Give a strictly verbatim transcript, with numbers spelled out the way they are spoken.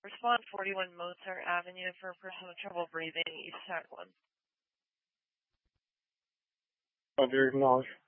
Respond forty-one Mozart Avenue for a person with trouble breathing, East Tacklin. Roger, acknowledge.